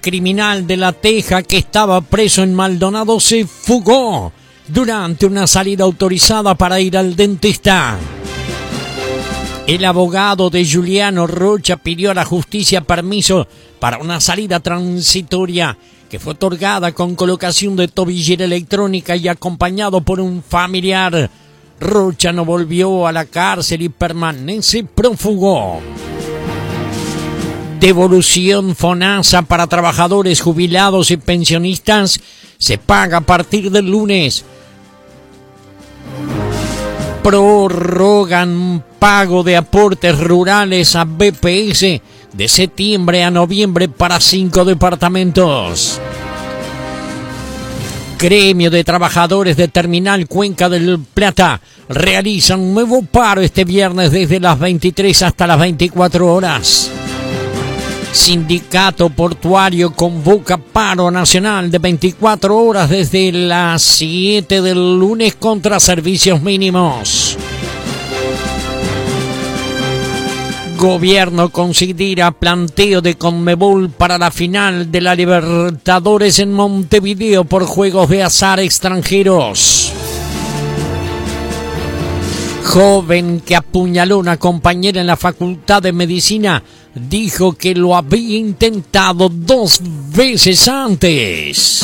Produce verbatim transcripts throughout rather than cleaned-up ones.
criminal de La Teja que estaba preso en Maldonado se fugó durante una salida autorizada para ir al dentista. El abogado de Juliano Rocha pidió a la justicia permiso para una salida transitoria que fue otorgada con colocación de tobillera electrónica y acompañado por un familiar. Rocha no volvió a la cárcel y permanece prófugo. Devolución FONASA para trabajadores jubilados y pensionistas se paga a partir del lunes. Prorrogan pago de aportes rurales a B P S de septiembre a noviembre para cinco departamentos. Gremio de Trabajadores de Terminal Cuenca del Plata realizan un nuevo paro este viernes desde las veintitrés hasta las veinticuatro horas. Sindicato Portuario convoca paro nacional de veinticuatro horas desde las siete del lunes contra servicios mínimos. Gobierno considera planteo de Conmebol para la final de la Libertadores en Montevideo por juegos de azar extranjeros. Joven que apuñaló a una compañera en la Facultad de Medicina dijo que lo había intentado dos veces antes.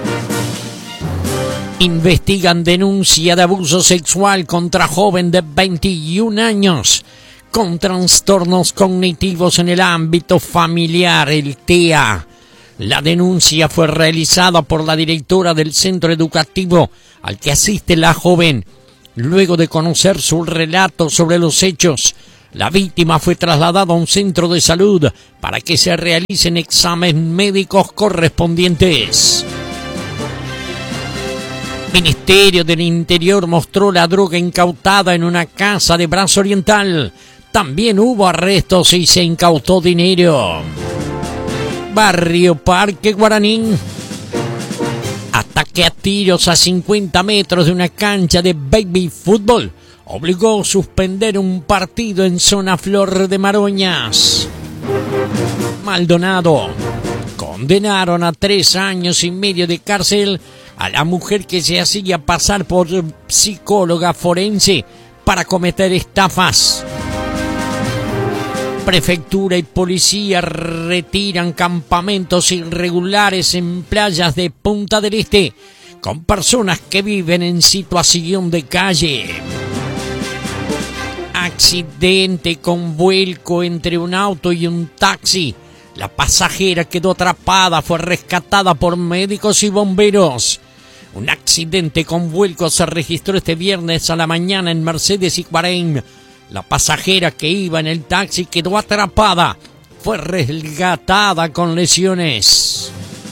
Investigan denuncia de abuso sexual contra joven de veintiún años con trastornos cognitivos en el ámbito familiar, el T E A. La denuncia fue realizada por la directora del centro educativo al que asiste la joven. Luego de conocer su relato sobre los hechos, la víctima fue trasladada a un centro de salud para que se realicen exámenes médicos correspondientes. Ministerio del Interior mostró la droga incautada en una casa de Brazo Oriental. También hubo arrestos y se incautó dinero. Barrio Parque Guaraní. Ataque a tiros a cincuenta metros de una cancha de baby fútbol obligó a suspender un partido en zona Flor de Maroñas. Maldonado. Condenaron a tres años y medio de cárcel a la mujer que se hacía pasar por psicóloga forense para cometer estafas. Prefectura y policía retiran campamentos irregulares en playas de Punta del Este con personas que viven en situación de calle. Accidente con vuelco entre un auto y un taxi. La pasajera quedó atrapada, fue rescatada por médicos y bomberos. Un accidente con vuelco se registró este viernes a la mañana en Mercedes y Cuarén. La pasajera que iba en el taxi quedó atrapada, fue rescatada con lesiones.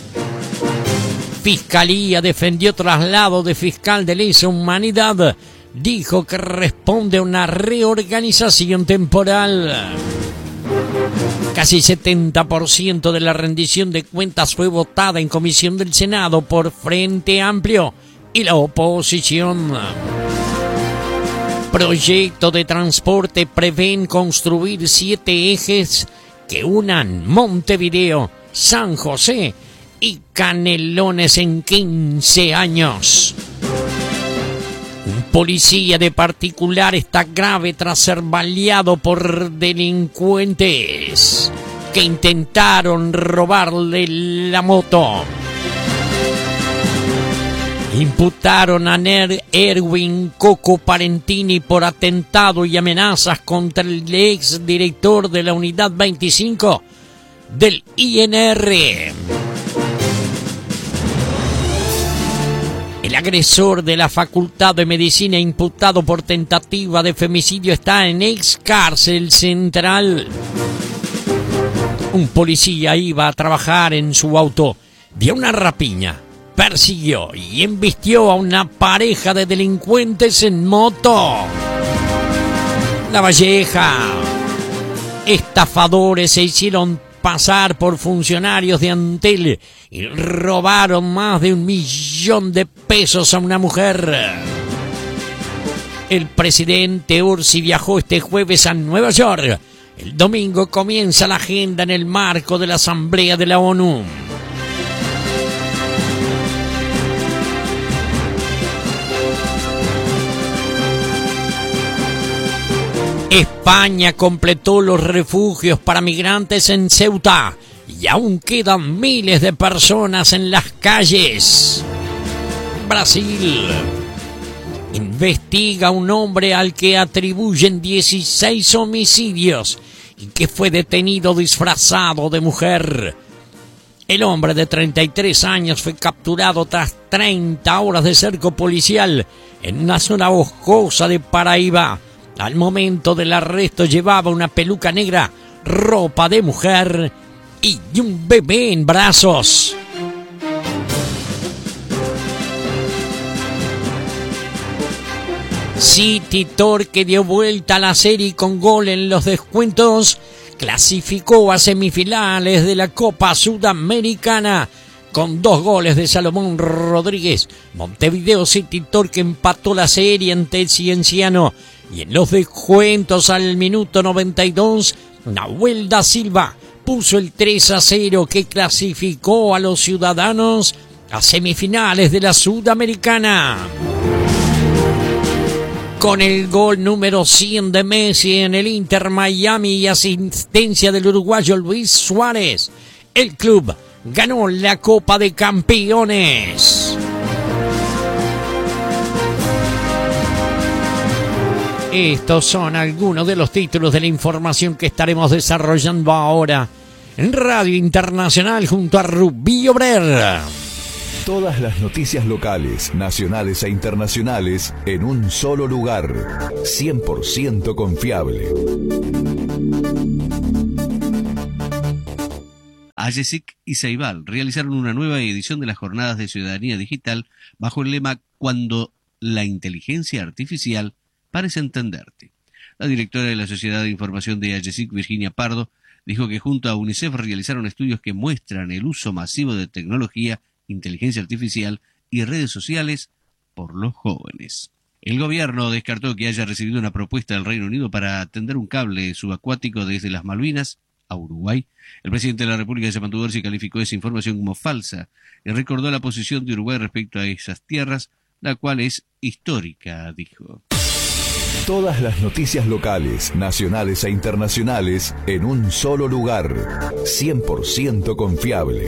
Fiscalía defendió traslado de fiscal de lesa humanidad. Dijo que responde a una reorganización temporal. Casi setenta por ciento de la rendición de cuentas fue votada en comisión del Senado por Frente Amplio y la oposición. Proyecto de transporte prevén construir siete ejes que unan Montevideo, San José y Canelones en quince años. Un policía de particular está grave tras ser baleado por delincuentes que intentaron robarle la moto. Imputaron a Ner Erwin Coco Parentini por atentado y amenazas contra el ex director de la Unidad veinticinco del I N R. El agresor de la Facultad de Medicina imputado por tentativa de femicidio está en ex cárcel central. Un policía iba a trabajar en su auto, vio una rapiña, persiguió y embistió a una pareja de delincuentes en moto. La Valleja. Estafadores se hicieron pasar por funcionarios de Antel y robaron más de un millón de pesos a una mujer. El presidente Ursi viajó este jueves a Nueva York. El domingo comienza la agenda en el marco de la Asamblea de la ONU. España completó los refugios para migrantes en Ceuta y aún quedan miles de personas en las calles. Brasil investiga a un hombre al que atribuyen dieciséis homicidios y que fue detenido disfrazado de mujer. El hombre de treinta y tres años fue capturado tras treinta horas de cerco policial en una zona boscosa de Paraíba. Al momento del arresto llevaba una peluca negra, ropa de mujer y un bebé en brazos. City Torque dio vuelta a la serie con gol en los descuentos. Clasificó a semifinales de la Copa Sudamericana con dos goles de Salomón Rodríguez. Montevideo City Torque empató la serie ante el Cienciano y en los descuentos al minuto noventa y dos, Nahuel da Silva puso el tres a cero que clasificó a los ciudadanos a semifinales de la Sudamericana. Con el gol número cien de Messi en el Inter Miami y asistencia del uruguayo Luis Suárez, el club ganó la Copa de Campeones. Estos son algunos de los títulos de la información que estaremos desarrollando ahora en Radio Internacional junto a Rubí Obrer. Todas las noticias locales, nacionales e internacionales en un solo lugar. cien por ciento confiable. AGESIC y Ceibal realizaron una nueva edición de las Jornadas de Ciudadanía Digital bajo el lema Cuando la inteligencia artificial parece entenderte. La directora de la Sociedad de Información de AGESIC, Virginia Pardo, dijo que junto a UNICEF realizaron estudios que muestran el uso masivo de tecnología, inteligencia artificial y redes sociales por los jóvenes. El gobierno descartó que haya recibido una propuesta del Reino Unido para tender un cable subacuático desde las Malvinas a Uruguay. El presidente de la República se mantuvo y calificó esa información como falsa y recordó la posición de Uruguay respecto a esas tierras, la cual es histórica, dijo. Todas las noticias locales, nacionales e internacionales en un solo lugar. cien por ciento confiable.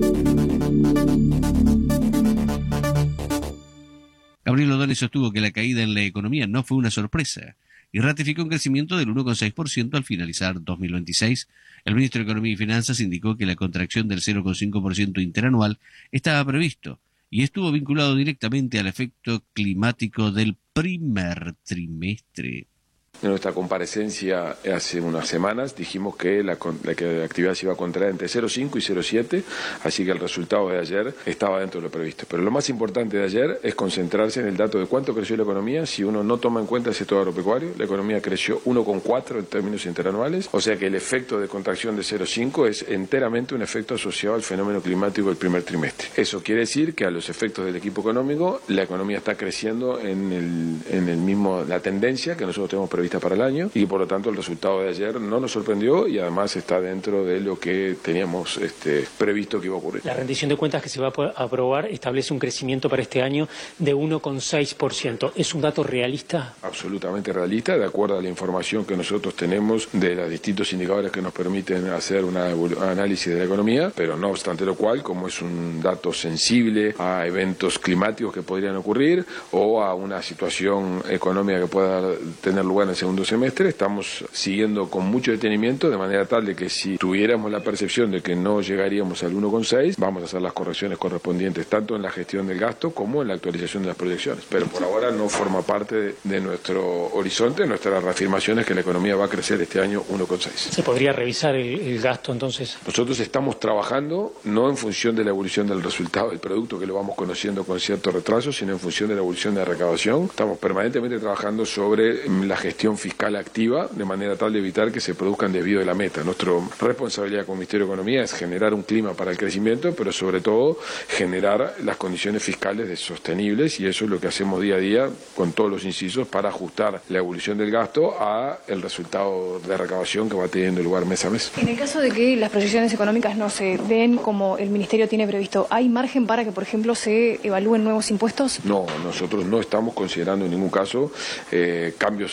Gabriel O'Donnell sostuvo que la caída en la economía no fue una sorpresa y ratificó un crecimiento del uno coma seis por ciento al finalizar dos mil veintiséis. El ministro de Economía y Finanzas indicó que la contracción del cero coma cinco por ciento interanual estaba previsto y estuvo vinculado directamente al efecto climático del primer trimestre. En nuestra comparecencia hace unas semanas dijimos que la, la, que la actividad se iba a contraer entre cero coma cinco y cero coma siete, así que el resultado de ayer estaba dentro de lo previsto. Pero lo más importante de ayer es concentrarse en el dato de cuánto creció la economía. Si uno no toma en cuenta el sector agropecuario, la economía creció uno coma cuatro en términos interanuales, o sea que el efecto de contracción de cero coma cinco es enteramente un efecto asociado al fenómeno climático del primer trimestre. Eso quiere decir que a los efectos del equipo económico, la economía está creciendo en el, en el mismo, la tendencia que nosotros tenemos prevista para el año y por lo tanto el resultado de ayer no nos sorprendió y además está dentro de lo que teníamos este, previsto que iba a ocurrir. La rendición de cuentas que se va a aprobar establece un crecimiento para este año de uno coma seis por ciento. ¿Es un dato realista? Absolutamente realista, de acuerdo a la información que nosotros tenemos de los distintos indicadores que nos permiten hacer un análisis de la economía, pero no obstante lo cual, como es un dato sensible a eventos climáticos que podrían ocurrir o a una situación económica que pueda tener lugar en el segundo semestre, estamos siguiendo con mucho detenimiento de manera tal de que si tuviéramos la percepción de que no llegaríamos al uno coma seis, vamos a hacer las correcciones correspondientes tanto en la gestión del gasto como en la actualización de las proyecciones. Pero por ahora no forma parte de, de nuestro horizonte, nuestra reafirmación es que la economía va a crecer este año uno coma seis. ¿Se podría revisar el, el gasto entonces? Nosotros estamos trabajando no en función de la evolución del resultado del producto, que lo vamos conociendo con cierto retraso, sino en función de la evolución de la recaudación. Estamos permanentemente trabajando sobre la gestión fiscal activa, de manera tal de evitar que se produzcan desvío de la meta. Nuestra responsabilidad como Ministerio de Economía es generar un clima para el crecimiento, pero sobre todo generar las condiciones fiscales de sostenibles, y eso es lo que hacemos día a día con todos los incisos para ajustar la evolución del gasto a el resultado de recaudación que va teniendo lugar mes a mes. En el caso de que las proyecciones económicas no se den como el Ministerio tiene previsto, ¿hay margen para que, por ejemplo, se evalúen nuevos impuestos? No, nosotros no estamos considerando en ningún caso eh, cambios tributarios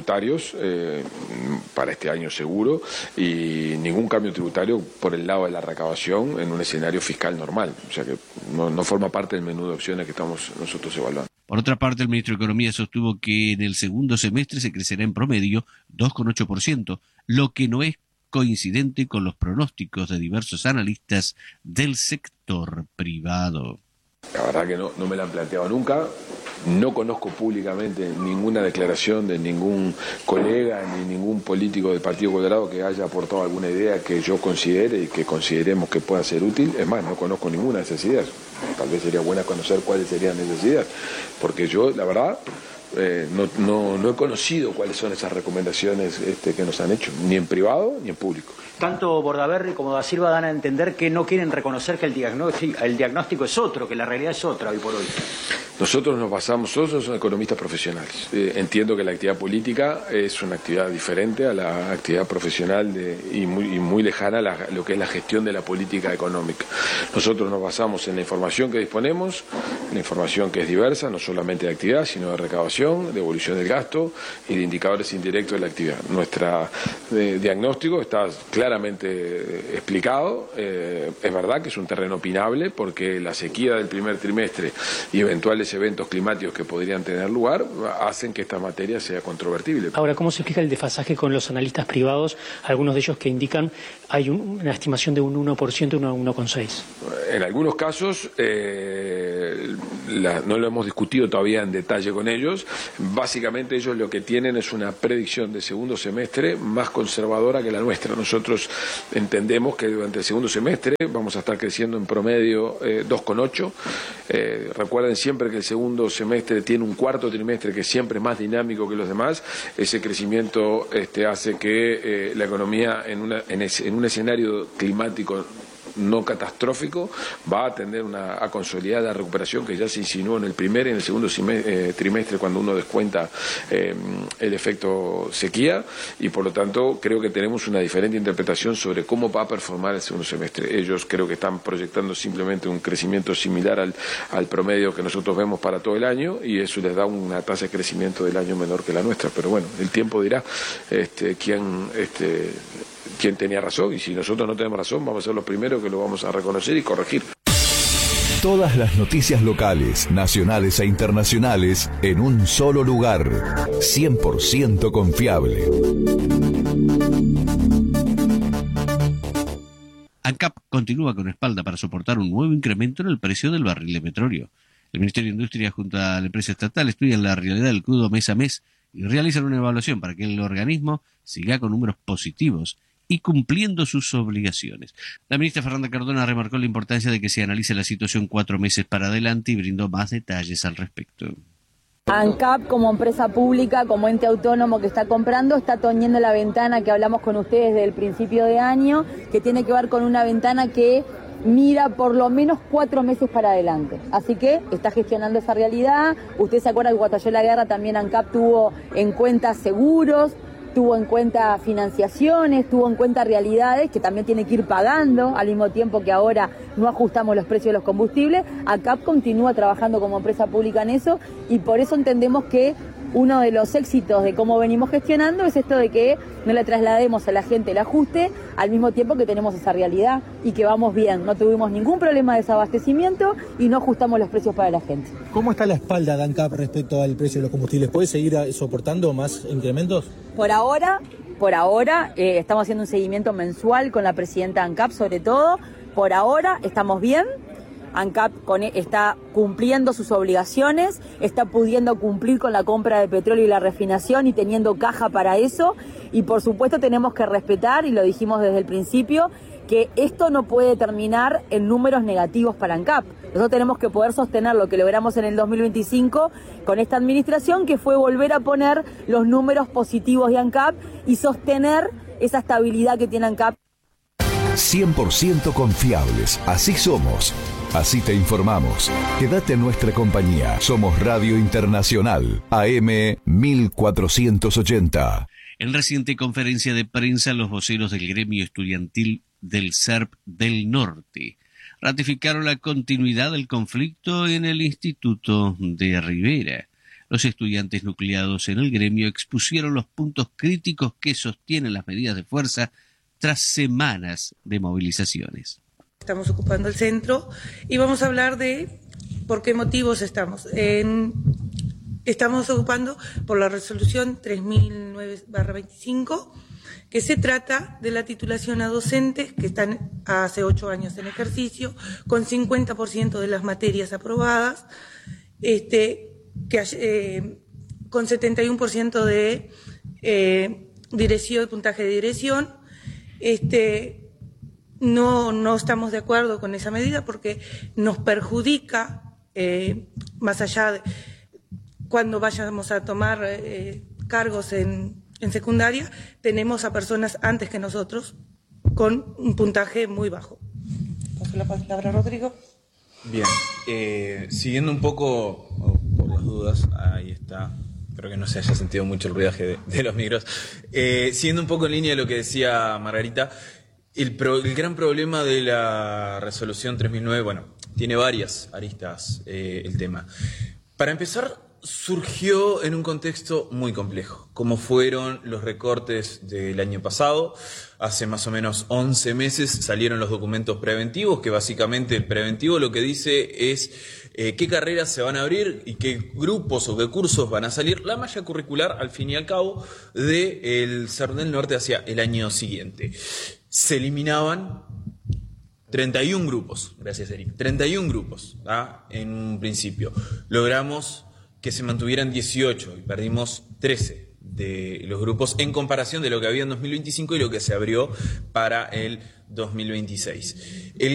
tributarios eh, para este año seguro y ningún cambio tributario por el lado de la recaudación en un escenario fiscal normal. O sea que no, no forma parte del menú de opciones que estamos nosotros evaluando. Por otra parte, el ministro de Economía sostuvo que en el segundo semestre se crecerá en promedio dos coma ocho por ciento, lo que no es coincidente con los pronósticos de diversos analistas del sector privado. La verdad que no, no me la han planteado nunca. No conozco públicamente ninguna declaración de ningún colega ni ningún político del Partido Colorado que haya aportado alguna idea que yo considere y que consideremos que pueda ser útil. Es más, no conozco ninguna de esas ideas. Tal vez sería buena conocer cuáles serían esas ideas, porque yo, la verdad, eh, no, no, no he conocido cuáles son esas recomendaciones este, que nos han hecho, ni en privado ni en público. Tanto Bordaberry como Da Silva dan a entender que no quieren reconocer que el diagnóstico, el diagnóstico es otro, que la realidad es otra hoy por hoy. Nosotros nos basamos, nosotros somos economistas profesionales. Eh, entiendo que la actividad política es una actividad diferente a la actividad profesional de, y, muy, y muy lejana a la, lo que es la gestión de la política económica. Nosotros nos basamos en la información que disponemos, la información que es diversa, no solamente de actividad, sino de recaudación, de evolución del gasto y de indicadores indirectos de la actividad. Nuestro eh, diagnóstico está claramente eh, explicado. Eh, es verdad que es un terreno opinable porque la sequía del primer trimestre y eventuales eventos climáticos que podrían tener lugar hacen que esta materia sea controvertible. Ahora, ¿cómo se explica el desfasaje con los analistas privados? Algunos de ellos que indican hay un, una estimación de un uno por ciento y una uno coma seis por ciento. En algunos casos, eh, la, no lo hemos discutido todavía en detalle con ellos. Básicamente ellos lo que tienen es una predicción de segundo semestre más conservadora que la nuestra. Nosotros entendemos que durante el segundo semestre vamos a estar creciendo en promedio eh, dos coma ocho. Eh, recuerden siempre que el segundo semestre tiene un cuarto trimestre que siempre es más dinámico que los demás. Ese crecimiento este, hace que eh, la economía en, una, en, ese, en un escenario climático no catastrófico va a tender una, a consolidar la recuperación que ya se insinuó en el primer y en el segundo eh, trimestre cuando uno descuenta eh, el efecto sequía, y por lo tanto creo que tenemos una diferente interpretación sobre cómo va a performar el segundo semestre. Ellos creo que están proyectando simplemente un crecimiento similar al, al promedio que nosotros vemos para todo el año, y eso les da una tasa de crecimiento del año menor que la nuestra, pero bueno, el tiempo dirá este, quién este, quién tenía razón, y si nosotros no tenemos razón vamos a ser los primeros que lo vamos a reconocer y corregir. Todas las noticias locales, nacionales e internacionales en un solo lugar. cien por ciento confiable. ANCAP continúa con espalda para soportar un nuevo incremento en el precio del barril de petróleo. El Ministerio de Industria junto a la empresa estatal estudian la realidad del crudo mes a mes y realizan una evaluación para que el organismo siga con números positivos y cumpliendo sus obligaciones. La ministra Fernanda Cardona remarcó la importancia de que se analice la situación cuatro meses para adelante y brindó más detalles al respecto. ANCAP, como empresa pública, como ente autónomo que está comprando, está teniendo la ventana que hablamos con ustedes desde el principio de año, que tiene que ver con una ventana que mira por lo menos cuatro meses para adelante. Así que está gestionando esa realidad. Usted se acuerda que cuando estalló la guerra también ANCAP tuvo en cuenta seguros, tuvo en cuenta financiaciones, tuvo en cuenta realidades que también tiene que ir pagando, al mismo tiempo que ahora no ajustamos los precios de los combustibles. ANCAP continúa trabajando como empresa pública en eso, y por eso entendemos que uno de los éxitos de cómo venimos gestionando es esto de que no le traslademos a la gente el ajuste al mismo tiempo que tenemos esa realidad y que vamos bien. No tuvimos ningún problema de desabastecimiento y no ajustamos los precios para la gente. ¿Cómo está la espalda de ANCAP respecto al precio de los combustibles? ¿Puede seguir soportando más incrementos? Por ahora, por ahora eh, estamos haciendo un seguimiento mensual con la presidenta ANCAP sobre todo. Por ahora estamos bien. ANCAP con, está cumpliendo sus obligaciones, está pudiendo cumplir con la compra de petróleo y la refinación y teniendo caja para eso. Y por supuesto tenemos que respetar, y lo dijimos desde el principio, que esto no puede terminar en números negativos para ANCAP. Nosotros tenemos que poder sostener lo que logramos en el dos mil veinticinco con esta administración, que fue volver a poner los números positivos de ANCAP y sostener esa estabilidad que tiene ANCAP. cien por ciento confiables, así somos. Así te informamos. Quédate en nuestra compañía. Somos Radio Internacional, A M mil cuatrocientos ochenta. En reciente conferencia de prensa, los voceros del gremio estudiantil del S E R P del Norte ratificaron la continuidad del conflicto en el Instituto de Rivera. Los estudiantes nucleados en el gremio expusieron los puntos críticos que sostienen las medidas de fuerza tras semanas de movilizaciones. Estamos ocupando el centro y vamos a hablar de por qué motivos estamos. En, estamos ocupando por la resolución tres mil nueve barra veinticinco, que se trata de la titulación a docentes que están hace ocho años en ejercicio, con cincuenta por ciento de las materias aprobadas, este, que, eh, con setenta y uno por ciento de eh, dirección, de puntaje de dirección. Este, no, no estamos de acuerdo con esa medida porque nos perjudica, eh, más allá de cuando vayamos a tomar eh, cargos en, en secundaria, tenemos a personas antes que nosotros con un puntaje muy bajo. Paso la palabra a Rodrigo. Bien, eh, siguiendo un poco, por las dudas, ahí está, espero que no se haya sentido mucho el ruidaje de, de los micros, eh, siguiendo un poco en línea de lo que decía Margarita, el, pro, el gran problema de la resolución tres mil nueve, bueno, tiene varias aristas eh, el tema. Para empezar, surgió en un contexto muy complejo, como fueron los recortes del año pasado. Hace más o menos once meses salieron los documentos preventivos, que básicamente el preventivo lo que dice es eh, qué carreras se van a abrir y qué grupos o qué cursos van a salir, la malla curricular, al fin y al cabo, del C E R del Norte hacia el año siguiente. Se eliminaban treinta y un grupos, gracias Eric, treinta y un grupos, ¿ah? En un principio. Logramos que se mantuvieran dieciocho y perdimos trece de los grupos en comparación de lo que había en dos mil veinticinco y lo que se abrió para el dos mil veintiséis. El